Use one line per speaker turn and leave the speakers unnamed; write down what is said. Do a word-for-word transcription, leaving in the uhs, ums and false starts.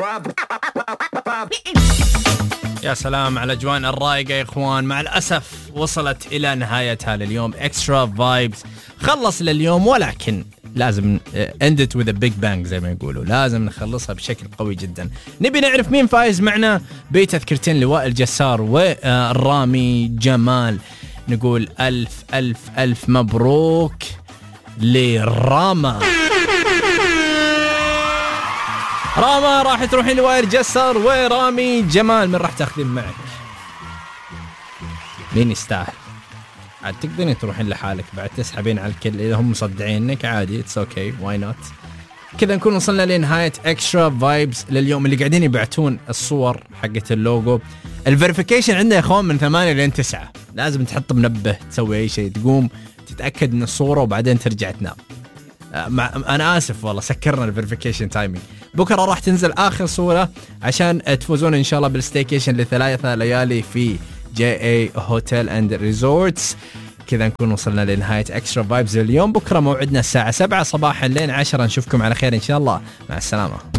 يا سلام على الاجواء الرايقه يا اخوان. مع الاسف وصلت الى نهايتها لليوم اكسترا فايبز، خلص لليوم، ولكن لازم end it with a big bang زي ما يقولوا، لازم نخلصها بشكل قوي جدا. نبي نعرف مين فايز معنا بتذكرتين لوائل جسار والرامي جمال. نقول ألف ألف ألف مبروك لراما. راما راح تروحين لوائل جسار ورامي جمال. من راح تاخذين معك؟ مين يستاهل؟ عاد تقدرين تروحين لحالك بعد تسحبين على الكل إذا هم مصدعينك، عادي اتس اوكي واي نوت. كذا نكون وصلنا لنهاية اكسترا فايبز لليوم. اللي قاعدين يبعتون الصور حقت اللوجو، الفيريفيكيشن عندنا يا اخوان من ثمانية لين تسعة، لازم تحط منبه، تسوي اي شيء، تقوم تتأكد من الصورة وبعدين ترجع تنام. مع... انا اسف والله سكرنا الفيريفيكيشن تايمينج. بكره راح تنزل اخر صورة عشان تفوزون ان شاء الله بالستيكيشن لثلاثة ليالي في جي اي هوتيل اند ريزورتس. كذا نكون وصلنا لنهاية اكسترا فايبز اليوم. بكره موعدنا الساعة سبعة صباحا لين عشرة. نشوفكم على خير ان شاء الله. مع السلامة.